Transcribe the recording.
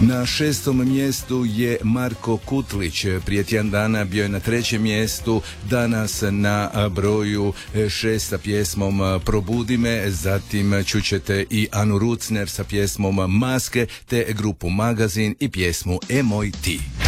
Na 6. mjestu je Marko Kutlić, prije tjedan dana bio je na 3. mjestu, danas na broju 6 sa pjesmom Probudi me, zatim čućete i Anu Rucner sa pjesmom Maske, te grupu Magazin i pjesmu E moj ti.